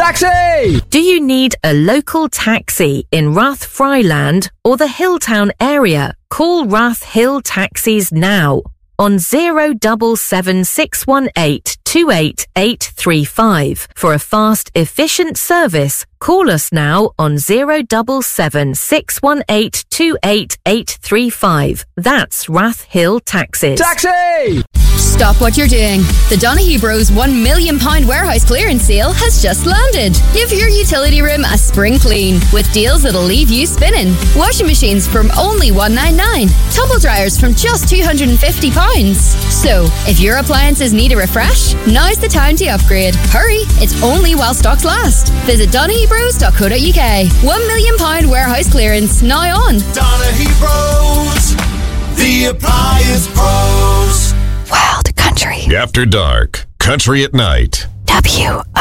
Taxi! Do you need a local taxi in Rathfryland or the Hilltown area? Call Rath Hill Taxis now on 077 28835. For a fast, efficient service, call us now on 077 28835. That's Rath Hill Taxis. Taxi! Stop what you're doing. The Donaghy Bros £1 million warehouse clearance sale has just landed. Give your utility room a spring clean with deals that'll leave you spinning. Washing machines from only $199. Tumble dryers from just £250. So, if your appliances need a refresh, now's the time to upgrade. Hurry, it's only while stocks last. Visit DonaghyBros.co.uk. £1 million warehouse clearance now on. Donaghy Bros, the appliance pros. World Country. After Dark, Country at Night. W